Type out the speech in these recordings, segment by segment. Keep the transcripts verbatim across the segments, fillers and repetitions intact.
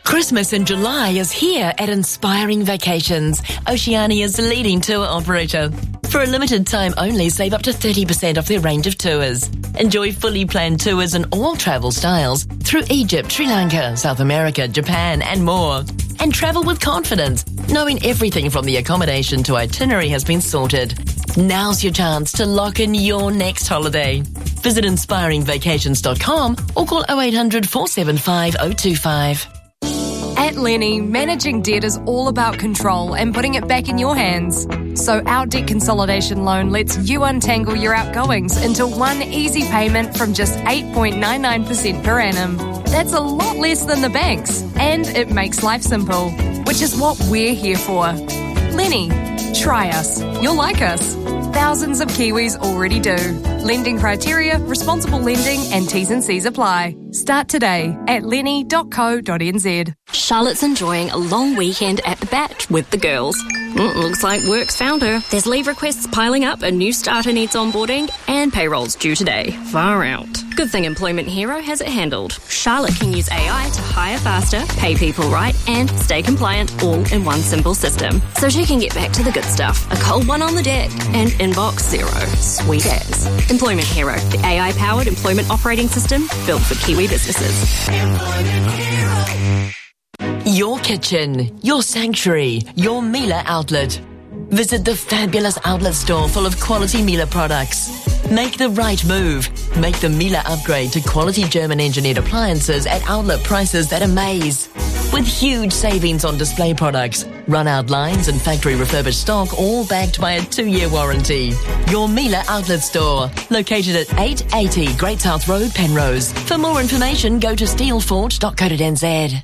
Christmas in July is here at Inspiring Vacations, Oceania's leading tour operator. For a limited time only, save up to thirty percent off their range of tours. Enjoy fully planned tours in all travel styles through Egypt, Sri Lanka, South America, Japan and more. And travel with confidence, knowing everything from the accommodation to itinerary has been sorted. Now's your chance to lock in your next holiday. Visit inspiring vacations dot com or call oh eight hundred, four seven five, oh two five. At Lenny, managing debt is all about control and putting it back in your hands. So our debt consolidation loan lets you untangle your outgoings into one easy payment from just eight point nine nine percent per annum. That's a lot less than the banks, and it makes life simple, which is what we're here for. Lenny, try us. You'll like us. Thousands of Kiwis already do. Lending criteria, responsible lending and T's and C's apply. Start today at lenny dot co dot n z. Charlotte's enjoying a long weekend at the Bat with the girls. Mm, looks like work's found her. There's leave requests piling up, a new starter needs onboarding, and payroll's due today. Far out. Good thing Employment Hero has it handled. Charlotte can use A I to hire faster, pay people right, and stay compliant all in one simple system. So she can get back to the good stuff. A cold one on the deck and inbox zero. Sweet as. Employment Hero, the A I-powered employment operating system built for Kiwi businesses. Employment Hero. Your kitchen, your sanctuary, your Miele outlet. Visit the fabulous outlet store full of quality Miele products. Make the right move. Make the Miele upgrade to quality German-engineered appliances at outlet prices that amaze. With huge savings on display products, run-out lines and factory refurbished stock, all backed by a two-year warranty. Your Miele outlet store, located at eight eighty Great South Road, Penrose. For more information, go to steelfort dot co dot n z.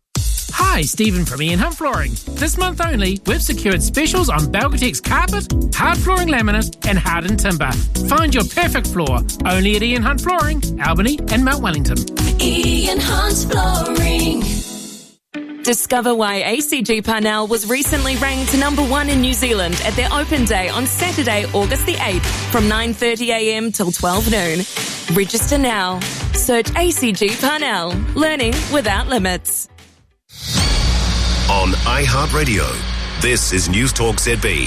Hi, Stephen from Ian Hunt Flooring. This month only, we've secured specials on Belgatex carpet, hard flooring laminate and hardened timber. Find your perfect floor only at Ian Hunt Flooring, Albany and Mount Wellington. Ian Hunt Flooring. Discover why A C G Parnell was recently ranked number one in New Zealand at their open day on Saturday, August the eighth from nine thirty a m till twelve noon. Register now. Search A C G Parnell. Learning without limits. On iHeartRadio, this is News Talk Z B.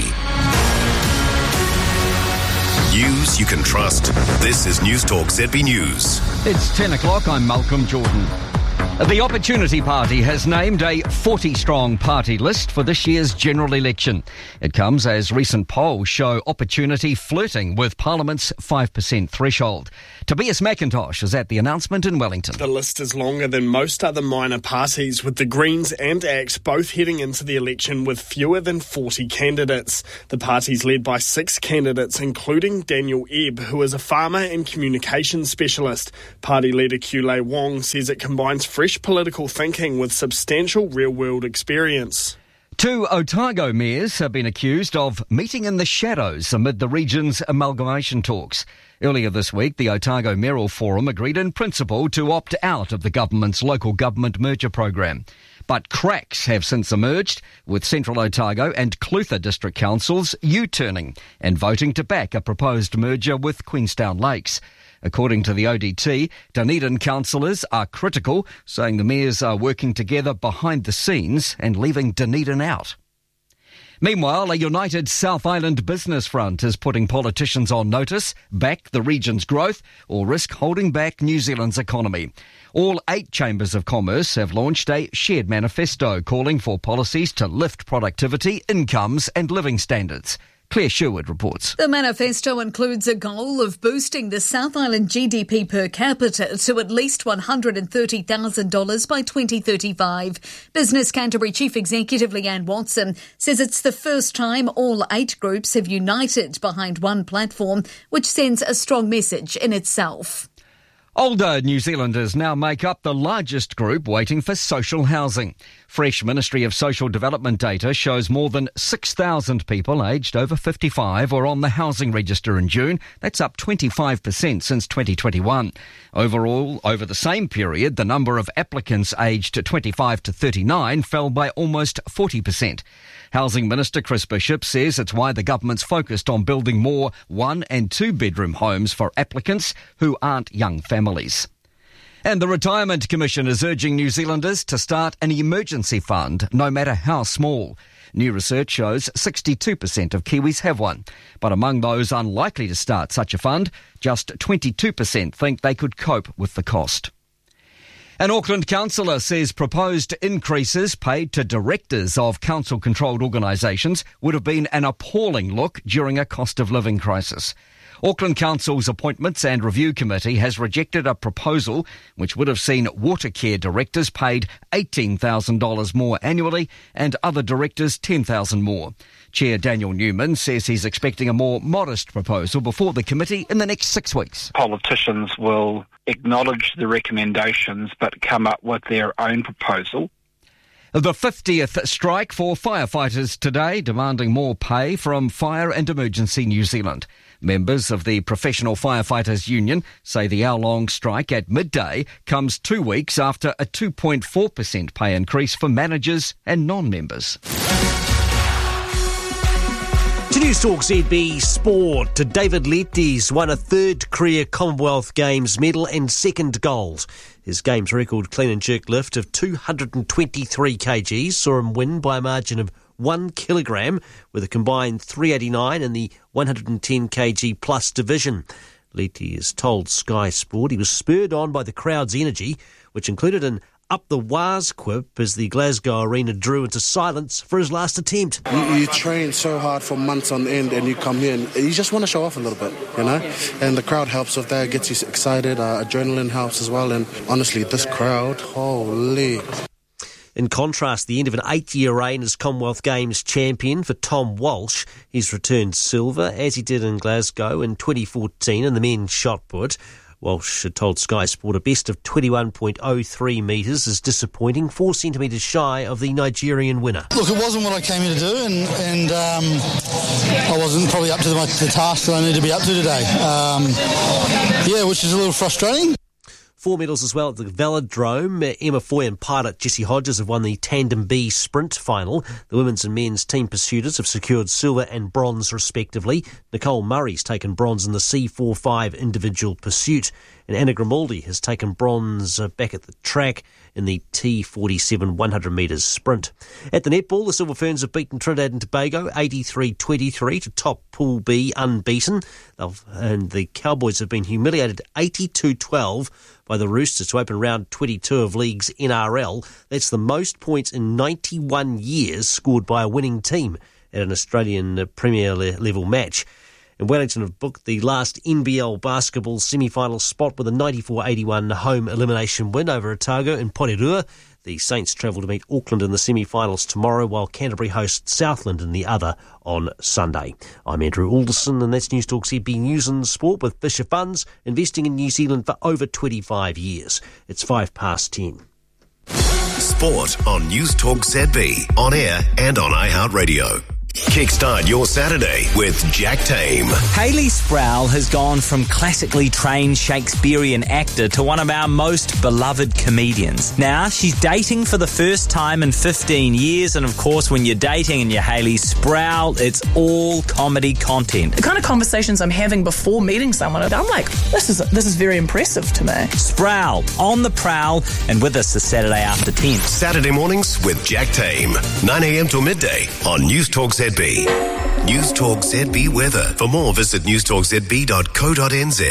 News you can trust. This is News Talk Z B News. It's ten o'clock. I'm Malcolm Jordan. The Opportunity Party has named a forty-strong party list for this year's general election. It comes as recent polls show Opportunity flirting with Parliament's five percent threshold. Tobias McIntosh is at the announcement in Wellington. The list is longer than most other minor parties, with the Greens and ACT both heading into the election with fewer than forty candidates. The party's led by six candidates, including Daniel Ebb, who is a farmer and communications specialist. Party leader Kulei Wong says it combines fresh political thinking with substantial real-world experience. Two Otago mayors have been accused of meeting in the shadows amid the region's amalgamation talks. Earlier this week, the Otago Mayoral Forum agreed in principle to opt out of the government's local government merger program. But cracks have since emerged, with Central Otago and Clutha District Councils U-turning and voting to back a proposed merger with Queenstown Lakes. According to the O D T, Dunedin councillors are critical, saying the mayors are working together behind the scenes and leaving Dunedin out. Meanwhile, a united South Island business front is putting politicians on notice, back the region's growth, or risk holding back New Zealand's economy. All eight chambers of commerce have launched a shared manifesto calling for policies to lift productivity, incomes and living standards. Claire Sherwood reports. The manifesto includes a goal of boosting the South Island G D P per capita to at least one hundred thirty thousand dollars by twenty thirty-five. Business Canterbury Chief Executive Leanne Watson says it's the first time all eight groups have united behind one platform, which sends a strong message in itself. Older New Zealanders now make up the largest group waiting for social housing. Fresh Ministry of Social Development data shows more than six thousand people aged over fifty-five were on the housing register in June. That's up twenty-five percent since twenty twenty-one. Overall, over the same period, the number of applicants aged twenty-five to thirty-nine fell by almost forty percent. Housing Minister Chris Bishop says it's why the government's focused on building more one- and two-bedroom homes for applicants who aren't young families. And the Retirement Commission is urging New Zealanders to start an emergency fund, no matter how small. New research shows sixty-two percent of Kiwis have one. But among those unlikely to start such a fund, just twenty-two percent think they could cope with the cost. An Auckland councillor says proposed increases paid to directors of council-controlled organisations would have been an appalling look during a cost of living crisis. Auckland Council's Appointments and Review Committee has rejected a proposal which would have seen water care directors paid eighteen thousand dollars more annually and other directors ten thousand dollars more. Chair Daniel Newman says he's expecting a more modest proposal before the committee in the next six weeks. Politicians will acknowledge the recommendations but come up with their own proposal. The fiftieth strike for firefighters today, demanding more pay from Fire and Emergency New Zealand. Members of the Professional Firefighters Union say the hour-long strike at midday comes two weeks after a two point four percent pay increase for managers and non-members. To Newstalk Z B Sport, David Letty's won a third career Commonwealth Games medal and second gold. His games record clean and jerk lift of two hundred twenty-three kilograms saw him win by a margin of one kilogram with a combined three eighty-nine in the one hundred ten kilogram plus division. Letty has told Sky Sport he was spurred on by the crowd's energy, which included an up the waz quip as the Glasgow arena drew into silence for his last attempt. You, you train so hard for months on end and you come here and you just want to show off a little bit, you know? And the crowd helps with that, gets you excited, uh, adrenaline helps as well, and honestly, this crowd, holy... In contrast, the end of an eight-year reign as Commonwealth Games champion for Tom Walsh. He's returned silver, as he did in Glasgow in twenty fourteen in the men's shot put. Walsh had told Sky Sport a best of twenty-one point oh three metres is disappointing, four centimetres shy of the Nigerian winner. Look, it wasn't what I came here to do, and, and um, I wasn't probably up to the, the task that I need to be up to today. Um, yeah, which is a little frustrating. Four medals as well at the Velodrome. Emma Foy and pilot Jessie Hodges have won the Tandem B sprint final. The women's and men's team pursuiters have secured silver and bronze respectively. Nicole Murray's taken bronze in the C forty-five individual pursuit. And Anna Grimaldi has taken bronze back at the track in the T forty-seven one hundred metres sprint. At the netball, the Silver Ferns have beaten Trinidad and Tobago eighty-three twenty-three to top Pool B unbeaten. And the Cowboys have been humiliated eighty-two twelve by the Roosters to open round twenty-two of League's N R L. That's the most points in ninety-one years scored by a winning team at an Australian Premier level match. And Wellington have booked the last N B L basketball semi-final spot with a ninety-four eighty-one home elimination win over Otago in Porirua. The Saints travel to meet Auckland in the semi-finals tomorrow, while Canterbury hosts Southland in the other on Sunday. I'm Andrew Alderson, and that's Newstalk Z B News and Sport with Fisher Funds, investing in New Zealand for over twenty-five years. It's five past ten. Sport on Newstalk Z B, on air and on iHeartRadio. Kickstart your Saturday with Jack Tame. Hayley Sproul has gone from classically trained Shakespearean actor to one of our most beloved comedians. Now, she's dating for the first time in fifteen years, and of course, when you're dating and you're Hayley Sproul, it's all comedy content. The kind of conversations I'm having before meeting someone, I'm like, this is this is very impressive to me. Sproul, on the prowl, and with us this Saturday after ten. Saturday mornings with Jack Tame, nine a.m. till midday on Newstalk Z B. Newstalk Z B weather. For more, visit newstalk z b dot co dot n z.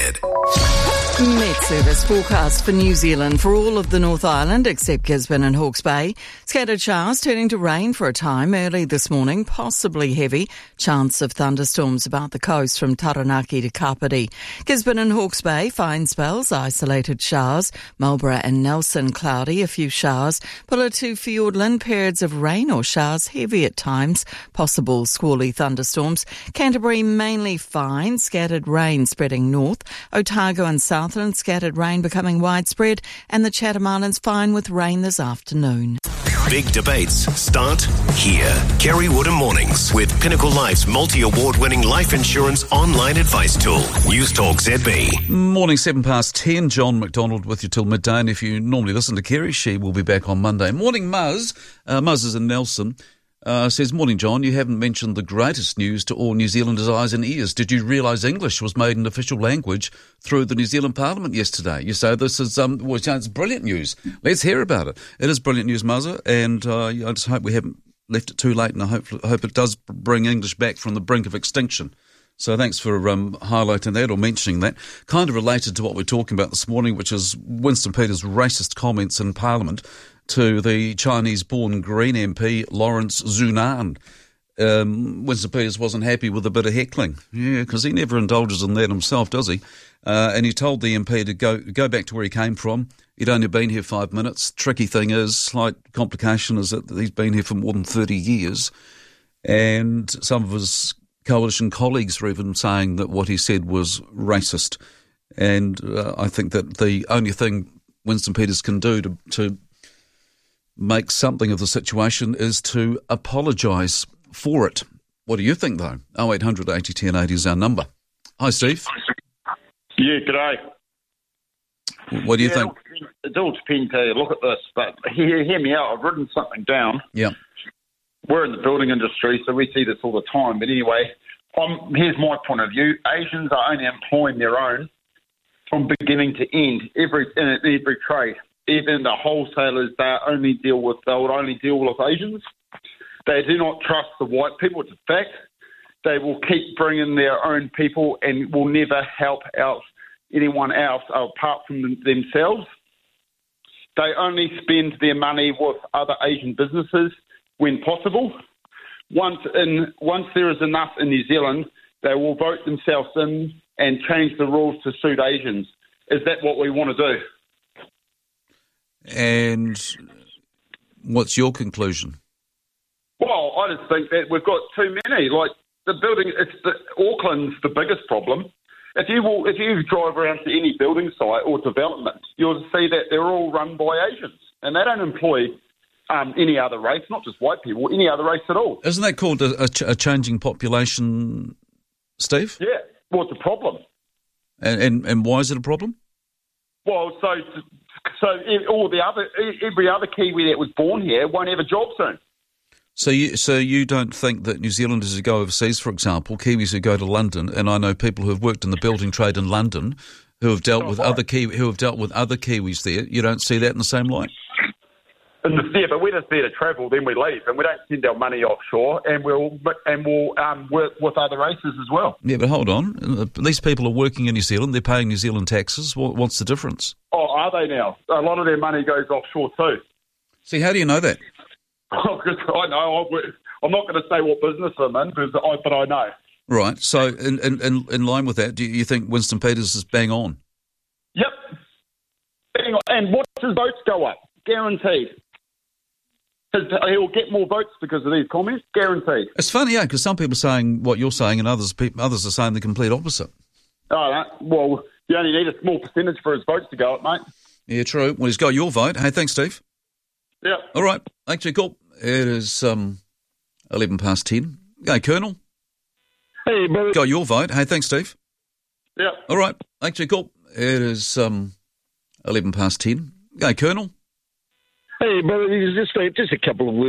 Met Service forecast for New Zealand for all of the North Island except Gisborne and Hawke's Bay. Scattered showers turning to rain for a time early this morning, possibly heavy. Chance of thunderstorms about the coast from Taranaki to Kapiti. Gisborne and Hawke's Bay, fine spells, isolated showers. Marlborough and Nelson, cloudy, a few showers. Pulla to Fiordland, periods of rain or showers, heavy at times. Possible squally thunderstorms. Canterbury, mainly fine, scattered rain spreading north. Otago and South Southland, scattered rain becoming widespread, and the Chatham Islands fine with rain this afternoon. Big debates start here. Kerry Woodham Mornings with Pinnacle Life's multi-award-winning life insurance online advice tool. Newstalk Z B. Morning, seven past ten. John McDonald with you till midday. And if you normally listen to Kerry, she will be back on Monday. Morning, Muzz. Uh, Muzz is in Nelson. Uh, says, morning, John. You haven't mentioned the greatest news to all New Zealanders' eyes and ears. Did you realise English was made an official language through the New Zealand Parliament yesterday? You say this is, um, well, it's brilliant news. Let's hear about it. It is brilliant news, Muzza, and uh, I just hope we haven't left it too late, and I hope, I hope it does bring English back from the brink of extinction. So thanks for um, highlighting that or mentioning that. Kind of related to what we're talking about this morning, which is Winston Peters' racist comments in Parliament to the Chinese-born Green M P Lawrence Zunan. Um, Winston Peters wasn't happy with a bit of heckling. Yeah, because he never indulges in that himself, does he? Uh, and he told the M P to go go back to where he came from. He'd only been here five minutes. Tricky thing is, slight complication is that he's been here for more than thirty years. And some of his coalition colleagues were even saying that what he said was racist. And uh, I think that the only thing Winston Peters can do to, to make something of the situation is to apologise for it. What do you think, though? oh eight hundred eighty ten eighty is our number. Hi, Steve. Yeah, g'day. What do you yeah, think? It all depends how you look at this, but hear, hear me out. I've written something down. Yeah. We're in the building industry, so we see this all the time. But anyway, um, here's my point of view. Asians are only employing their own from beginning to end, every in every trade. Even the wholesalers, they only deal with, they will only deal with Asians. They do not trust the white people. It's a fact. They will keep bringing their own people and will never help out anyone else apart from them, themselves. They only spend their money with other Asian businesses when possible. Once in, once there is enough in New Zealand, they will vote themselves in and change the rules to suit Asians. Is that what we want to do? And what's your conclusion? Well, I just think that we've got too many. Like the building, it's the, Auckland's the biggest problem. If you will, if you drive around to any building site or development, you'll see that they're all run by Asians, and they don't employ um, any other race, not just white people, any other race at all. Isn't that called a, a, ch- a changing population, Steve? Yeah. Well, it's a problem. And, and and why is it a problem? Well, so so all the other every other Kiwi that was born here won't have a job soon. So you so you don't think that New Zealanders who go overseas, for example, Kiwis who go to London, and I know people who have worked in the building trade in London, who have dealt oh, with right. other Kiwi, who have dealt with other Kiwis there. You don't see that in the same light. And the, yeah, but we're just there to travel, then we leave, and we don't send our money offshore, and we'll and we'll um, work with other races as well. Yeah, but hold on, these people are working in New Zealand. They're paying New Zealand taxes. What, what's the difference? Oh, are they now? A lot of their money goes offshore too. See, how do you know that? Oh, because I know. I'm not going to say what business I'm in, because I, but I know. Right. So, in, in, in line with that, do you think Winston Peters is bang on? Yep. Bang on. And watch his votes go up. Guaranteed. He'll get more votes because of these comments. Guaranteed. It's funny, yeah, because some people are saying what you're saying and others others are saying the complete opposite. Oh, no. Well, you only need a small percentage for his votes to go up, mate. Yeah, true. Well, he's got your vote. Hey, thanks, Steve. Yeah. All right. Thanks, cool. It is um, eleven past ten. Go, Colonel. Hey, brother. Got your vote. Hey, thanks, Steve. Yeah. All right. Thanks, cool. It is um, eleven past ten. Go, Colonel. Hey, brother, just a, just a couple of words.